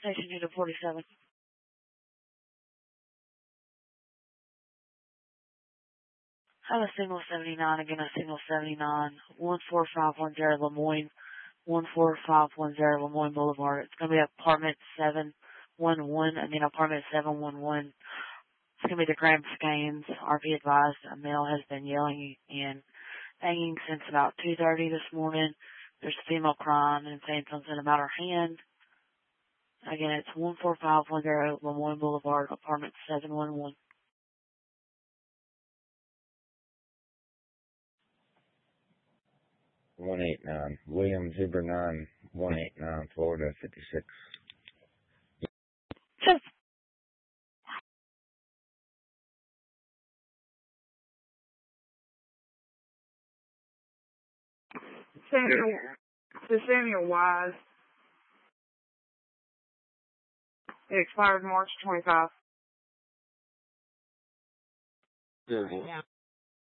Station unit 47. Have a signal 79, again a signal 79, 14510 Lemoyne, 14510 Lemoyne Boulevard. It's going to be apartment 711, again apartment 711. It's going to be the Grand Scanes. RP advised a male has been yelling and banging since about 2:30 this morning. There's a female crying and saying something about her hand. Again, it's 14510 Lemoyne Boulevard, apartment 711. 189. William Zebra 9, 189, Florida 56. Samuel Wise. It expired March 25. Yeah.